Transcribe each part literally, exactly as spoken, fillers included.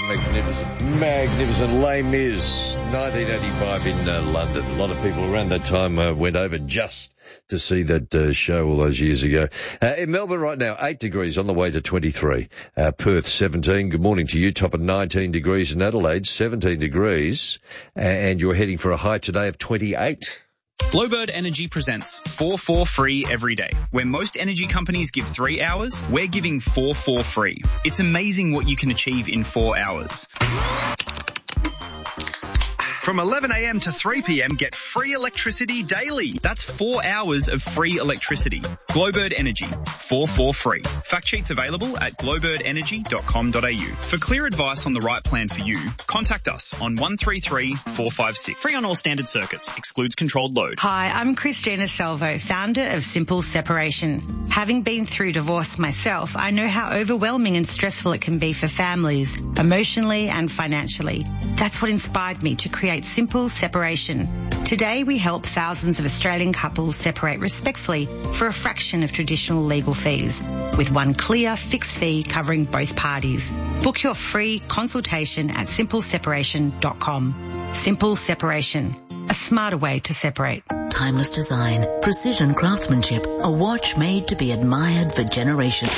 magnificent, magnificent Les Mis, nineteen eighty-five in uh, London. A lot of people around that time uh, went over just to see that uh, show all those years ago. Uh, in Melbourne right now, eight degrees on the way to twenty-three. Uh, Perth, seventeen. Good morning to you. Top of nineteen degrees in Adelaide, seventeen degrees. And you're heading for a high today of twenty-eight. Glowbird Energy presents four four free every day. Where most energy companies give three hours, we're giving four four free. It's amazing what you can achieve in four hours. From eleven a.m. to three p.m, get free electricity daily. That's four hours of free electricity. Glowbird Energy, four four free. Fact sheets available at glowbird energy dot com dot a u. For clear advice on the right plan for you, contact us on one three three, four five six. Free on all standard circuits. Excludes controlled load. Hi, I'm Christina Salvo, founder of Simple Separation. Having been through divorce myself, I know how overwhelming and stressful it can be for families, emotionally and financially. That's what inspired me to create Simple Separation. Today we help thousands of Australian couples separate respectfully for a fraction of traditional legal fees, with one clear fixed fee covering both parties. Book your free consultation at simple separation dot com. Simple Separation, a smarter way to separate. Timeless design, precision craftsmanship, a watch made to be admired for generations.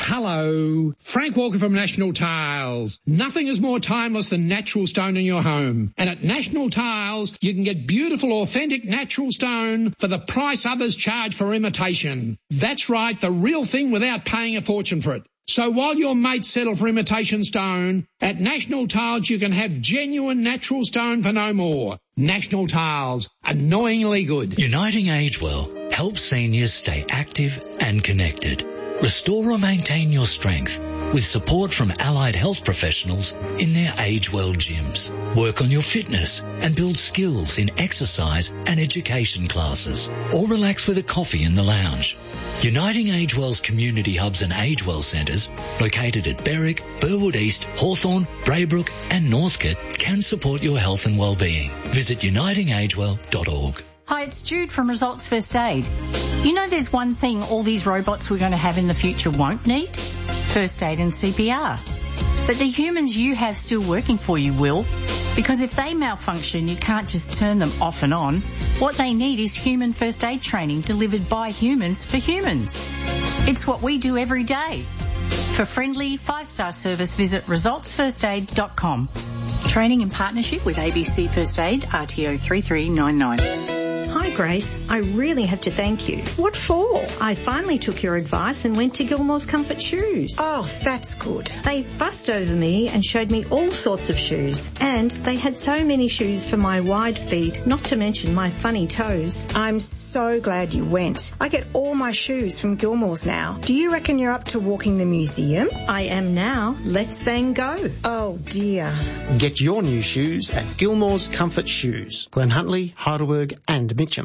Hello, Frank Walker from National Tiles. Nothing is more timeless than natural stone in your home. And at National Tiles, you can get beautiful, authentic natural stone for the price others charge for imitation. That's right, the real thing without paying a fortune for it. So while your mates settle for imitation stone, at National Tiles you can have genuine natural stone for no more. National Tiles, annoyingly good. Uniting Age Well helps seniors stay active and connected. Restore or maintain your strength with support from allied health professionals in their Age Well gyms. Work on your fitness and build skills in exercise and education classes, or relax with a coffee in the lounge. Uniting Age Well's community hubs and Age Well centres, located at Berwick, Burwood East, Hawthorn, Braybrook and Northcote, can support your health and well-being. Visit uniting age well dot org. Hi, it's Jude from Results First Aid. You know there's one thing all these robots we're going to have in the future won't need? First aid and C P R. But the humans you have still working for you will. Because if they malfunction, you can't just turn them off and on. What they need is human first aid training delivered by humans for humans. It's what we do every day. For friendly, five-star service, visit results first aid dot com. Training in partnership with A B C First Aid, R T O three three nine nine. Hi Grace, I really have to thank you. What for? I finally took your advice and went to Gilmore's Comfort Shoes. Oh, that's good. They fussed over me and showed me all sorts of shoes. And they had so many shoes for my wide feet, not to mention my funny toes. I'm so glad you went. I get all my shoes from Gilmore's now. Do you reckon you're up to walking the museum? I am now. Let's then go. Oh dear. Get your new shoes at Gilmore's Comfort Shoes, Glen Huntly, Heidelberg and Mitcham.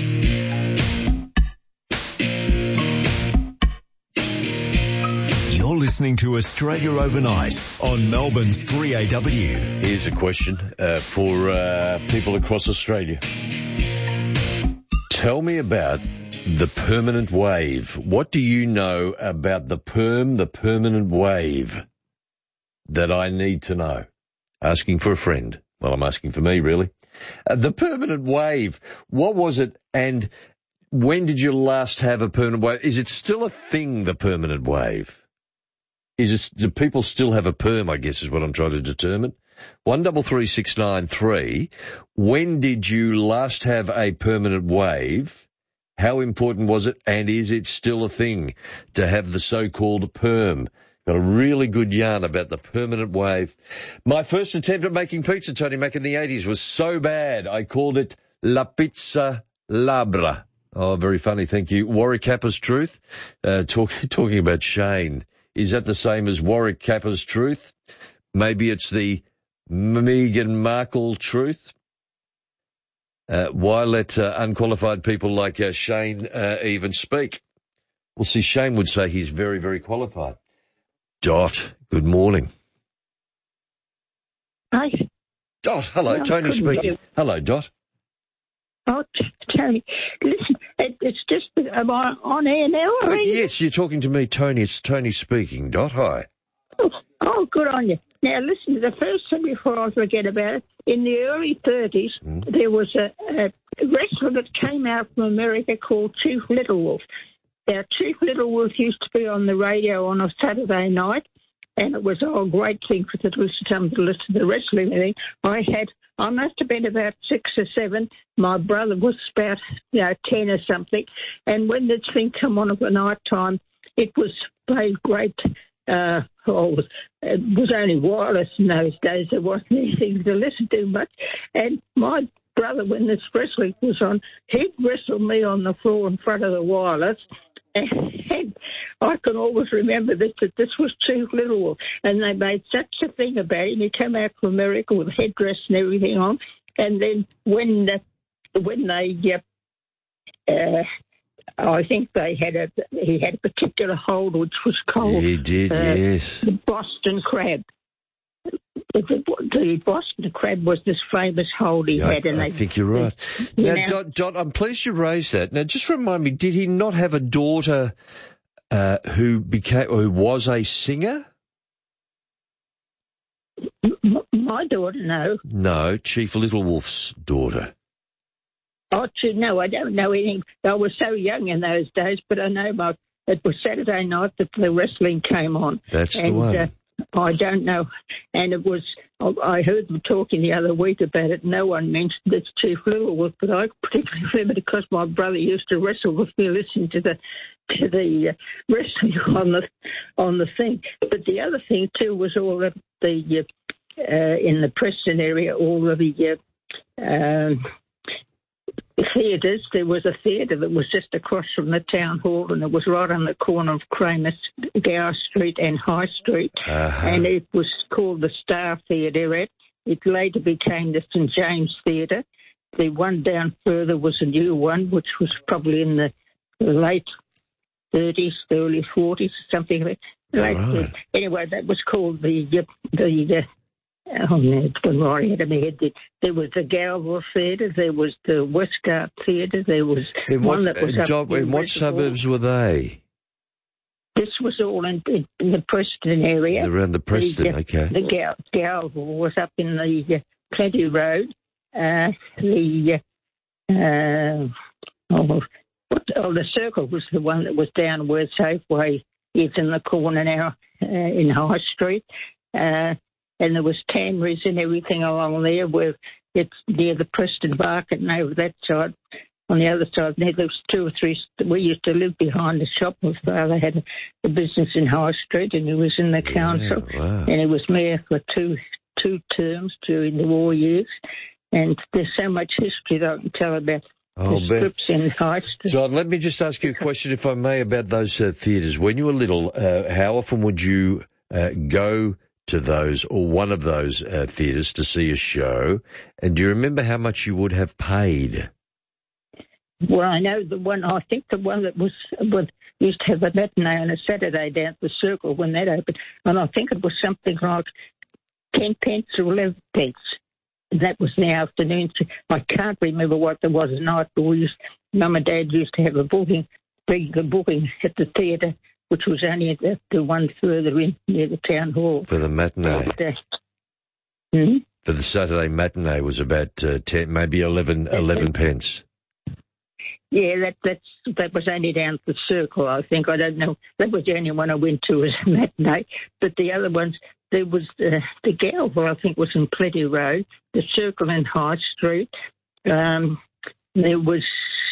You're listening to Australia Overnight on Melbourne's three A W. Here's a question uh, for uh, people across Australia. Tell me about the permanent wave. What do you know about the perm, the permanent wave that I need to know? Asking for a friend. Well, I'm asking for me, really. Uh, the permanent wave, what was it, and when did you last have a permanent wave? Is it still a thing, the permanent wave? Is it, do people still have a perm, I guess is what I'm trying to determine. One double three six nine three, when did you last have a permanent wave? How important was it, and is it still a thing to have the so-called perm? Got a really good yarn about the permanent wave. My first attempt at making pizza, Tony Mac, in the eighties was so bad, I called it La Pizza Labra. Oh, very funny, thank you. Warwick Kappa's Truth, uh, talk, talking about Shane. Is that the same as Warwick Kappa's Truth? Maybe it's the Meghan Markle Truth? Uh, why let uh, unqualified people like uh, Shane uh, even speak? Well, see, Shane would say he's very, very qualified. Dot, good morning. Hi. Dot, hello, No, Tony speaking. you. Hello, Dot. Oh, Tony, listen, it, it's just, am I on air now Uh, already? yes, you're talking to me, Tony. It's Tony speaking. Dot, hi. Oh, oh, good on you. now listen, the first thing before I forget about it, in the early thirties, mm. there was a, a wrestler that came out from America called Chief Little Wolf. Now, Chief Little Wolf used to be on the radio on a Saturday night, and it was a great thing for them to listen to, to listen to the wrestling thing. I had, I must have been about six or seven. My brother was about, you know, ten or something. And when this thing come on at the night time, it was played great. Uh, oh, it was only wireless in those days. There wasn't anything to listen to much. And my brother, when this wrestling was on, he'd wrestle me on the floor in front of the wireless. And I can always remember this, that this was Chief Little Wolf. And they made such a thing about him. He came out from America with a headdress and everything on. And then when the, when they, uh, uh, I think they had a, he had a particular hold which was called he did, uh, yes. the Boston Crab. The, the Boston Crab was this famous hold he yeah, had. I, and I they, think you're right. You now, know, Dot, Dot, I'm pleased you raised that. Now, just remind me, did he not have a daughter uh, who became, who was a singer? My daughter, no. No, Chief Little Wolf's daughter. Oh, no, I don't know anything. I was so young in those days, but I know my, it was Saturday night that the wrestling came on. That's and, the one. Uh, I don't know. And it was, I heard them talking the other week about it. No one mentioned this Chief Little Wolf, but I particularly remember because my brother used to wrestle with me, listening to the to the uh, wrestling on the on the thing. But the other thing too was all of the uh, uh, in the Preston area, all of the uh, um, theatres. There was a theatre that was just across from the town hall, and it was right on the corner of Cramer Gower Street and High Street, uh-huh. and it was called the Star Theatre. It, it later became the St James Theatre. The one down further was a new one, which was probably in the late thirties, early forties, something like that. Right. Anyway, that was called the the. the Oh, no, it's gone right out of my head. There was the Galway Theatre, there was the Westgate Theatre, there was in one what, that was uh, up John, in what suburbs were they? This was all in, in, in the Preston area. Around the Preston, the, okay. The Gal- Galway was up in the uh, Plenty Road. Uh, the uh, oh, what, oh, the Circle was the one that was down where Safeway is in the corner now uh, in High Street. Uh, And there was Camrys and everything along there where it's near the Preston Market and over that side. On the other side, there was two or three. We used to live behind the shop. My father had a, a business in High Street and he was in the council. Yeah, wow. And he was mayor for two two terms during the war years. And there's so much history that I can tell about Oh, the strips in High Street. John, let me just ask you a question, if I may, about those uh, theatres. When you were little, uh, how often would you uh, go to those or one of those uh, theatres to see a show? And do you remember how much you would have paid? Well, I know the one, I think the one that was, was used to have a matinee on a Saturday down at the Circle when that opened, and I think it was something like ten pence or eleven pence. And that was in the afternoon. I can't remember what there was at night, but we used, Mum and Dad used to have a booking, regular booking at the theatre, which was only the, the one further in near the town hall. For the matinee? But, uh, hmm? For the Saturday matinee was about uh, ten, maybe eleven, eleven pence. Yeah, that that's that was only down at the Circle, I think. I don't know. That was the only one I went to as a matinee. But the other ones, there was uh, the Galway, I think, was in Plenty Road, the Circle in High Street. Um, there was,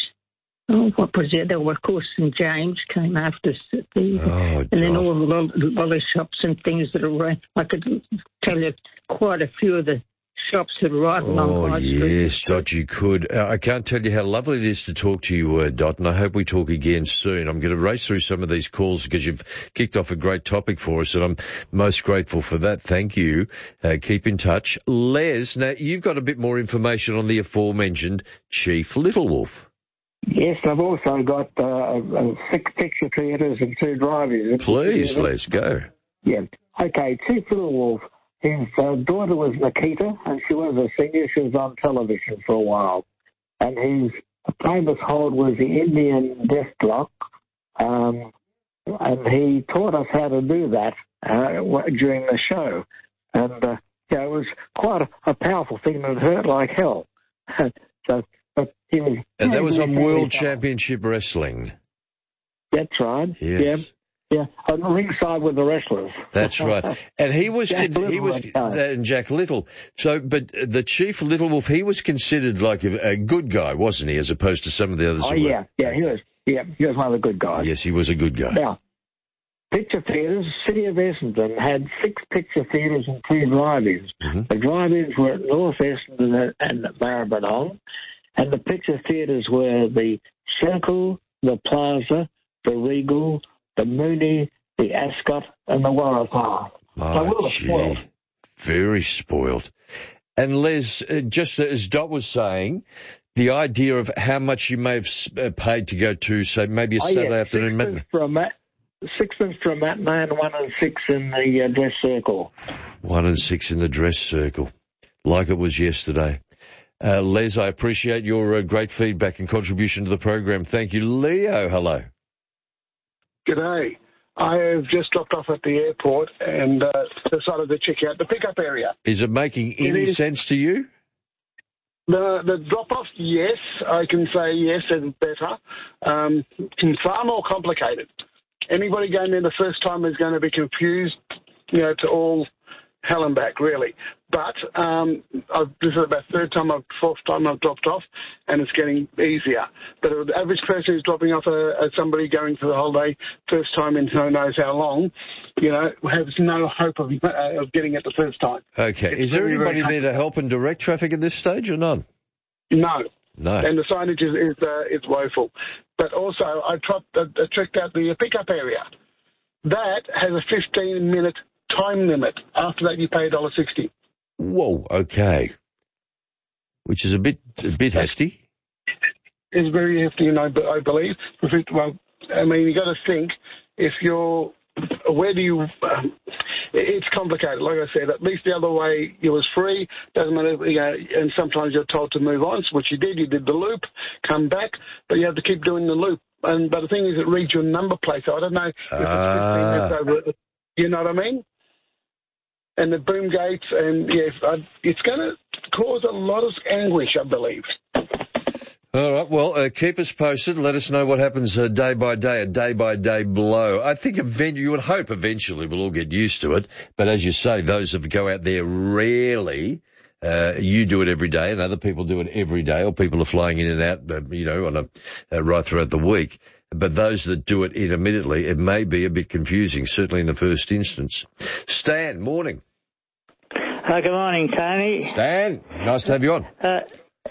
oh, what was the other one? Of course, St James came after the, oh, and then all the lolly shops and things that are around. I could tell you quite a few of the shops that are right along Oh, High Street. yes, Dot, you could. Uh, I can't tell you how lovely it is to talk to you, uh, Dot, and I hope we talk again soon. I'm going to race through some of these calls because you've kicked off a great topic for us, and I'm most grateful for that. Thank you. Uh, keep in touch. Les, now, you've got a bit more information on the aforementioned Chief Little Wolf. Yes, I've also got uh, uh, six picture theatres and two drive-ins. Please, Les, go. Yeah. Okay, Chief Little Wolf. His uh, daughter was Nikita, and she was a singer. She was on television for a while. And his famous hold was the Indian death block, um, and he taught us how to do that uh, during the show. And, uh, yeah, it was quite a, a powerful thing and it hurt like hell. so, but he was... And that was on World guy. Championship Wrestling. That's right. Yes. Yeah. Yeah, on the ringside with the wrestlers. That's right. And he was, Jack he Little, was, uh, and Jack Little. So, but the Chief Little Wolf, he was considered like a, a good guy, wasn't he, as opposed to some of the others? Oh, who were? yeah, yeah, he was, yeah, he was one of the good guys. Yes, he was a good guy. Now, picture theatres, City of Essendon had six picture theatres and two drive-ins. Mm-hmm. The drive-ins were at North Essendon and Maribyrnong, and the picture theatres were the Circle, the Plaza, the Regal, the Mooney, the Ascot, and the Waratah. Oh, so we were gee. spoiled. Very spoiled. And Les, uh, just as Dot was saying, the idea of how much you may have uh, paid to go to, say, maybe a Oh, Saturday yeah, afternoon sixpence matinee. for a mat- Sixpence for a matinee and one and six in the uh, dress circle. One and six in the dress circle, like it was yesterday. Uh, Les, I appreciate your uh, great feedback and contribution to the program. Thank you. Leo, hello. G'day. I have just dropped off at the airport and uh, decided to check out the pickup area. Is it making any is. sense to you? The the drop-off, yes, I can say yes and better. Um, it's far more complicated. Anybody going there the first time is going to be confused, you know, to all hell and back, really. But um, I've, this is about third time, I've, fourth time I've dropped off, and it's getting easier. But the average person who's dropping off a, a somebody going for the holiday, first time in who knows how long, you know, has no hope of, uh, of getting it the first time. Okay. It's Is there very, anybody very there to help and direct traffic at this stage or none? No. No. And the signage is is, uh, is woeful. But also, I, tried, I checked out the pickup area. That has a fifteen-minute time limit. After that, you pay one dollar sixty. Whoa, okay. Which is a bit a bit hefty. It's very hefty, you know, I believe. Well, I mean, you got to think, if you're, where do you, um, it's complicated. Like I said, at least the other way, it was free. Doesn't matter, you know, and sometimes you're told to move on, which you did. You did the loop, come back, but you have to keep doing the loop. And but the thing is, it reads your number plate, so I don't know if it's Ah. fifteen minutes over. You know what I mean? And the boom gates, and yeah, it's going to cause a lot of anguish, I believe. All right, well, uh, keep us posted. Let us know what happens uh, day by day, a day-by-day blow. I think eventually, you would hope eventually we'll all get used to it. But as you say, those that go out there rarely, uh, you do it every day, and other people do it every day, or people are flying in and out, uh, you know, on a uh, right throughout the week. But those that do it intermittently, it may be a bit confusing, certainly in the first instance. Stan, morning. Uh, good morning, Tony. Stan, nice to have you on. Uh,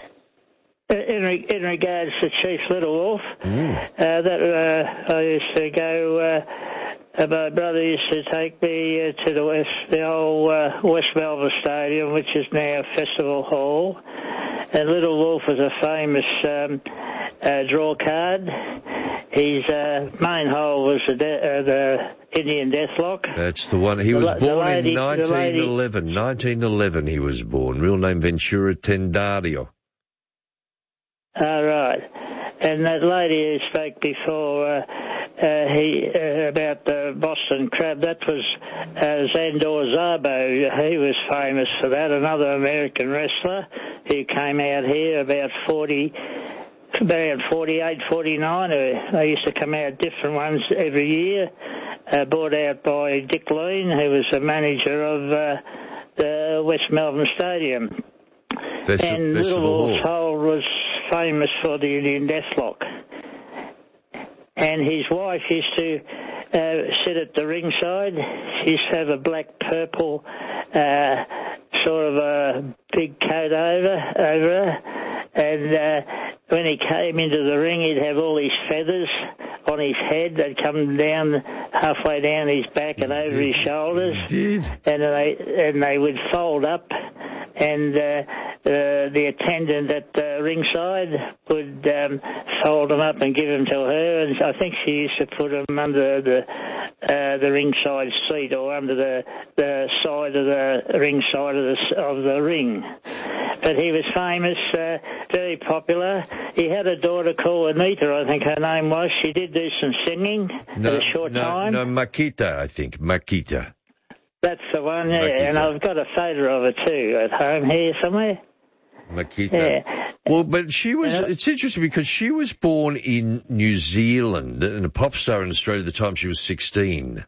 in, re- in regards to Chief Little Wolf, Mm. uh, that uh, I used to go. Uh, my brother used to take me uh, to the west, the old uh, West Melbourne Stadium, which is now Festival Hall. And Little Wolf was a famous um, uh, draw card. His uh, main hole was the, de- uh, the Indian Deathlock. That's the one. He The was la- the born lady- in the nineteen lady- eleven. nineteen eleven he was born. Real name Ventura Tendario. All right. And that lady who spoke before uh, uh, he uh, about the Boston Crab, that was uh, Zandor Szabo. He was famous for that, another American wrestler who came out here about forty, about forty-eight, forty-nine. Uh, They used to come out different ones every year, uh, brought out by Dick Lean, who was the manager of uh, the West Melbourne Stadium. Festi- and Little Festival Wolf's Hall. Hole was famous for the Indian Deathlock. And his wife used to uh, sit at the ringside. She used to have a black-purple uh, sort of a big coat over, over her. And uh, when he came into the ring, he'd have all his feathers on his head. They'd come down halfway down his back and over his shoulders. Indeed. And they, and they would fold up. And uh, uh, the attendant at the ringside would um, fold them up and give them to her. And I think she used to put them under the uh, the ringside seat or under the, the side of the ringside of the, of the ring. But he was famous, uh, very popular. He had a daughter called Anita, I think her name was. She did do some singing No, for a short no, time. no, Makita, I think. Makita. That's the one, yeah. Makita. And I've got a photo of her too at home here somewhere. Makita. Yeah. Well, but she was, Yeah. it's interesting because she was born in New Zealand and a pop star in Australia at the time she was sixteen.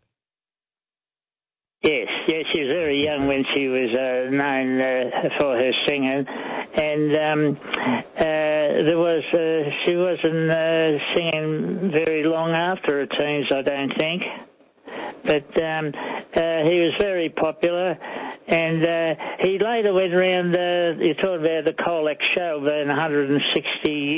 Yes, yes, she was very young when she was uh, known uh, for her singing, and um, uh, there was uh, she wasn't uh, singing very long after her teens, I don't think. But um, uh, he was very popular, and uh, he later went around. Uh, you talked about the Colac show being one hundred sixty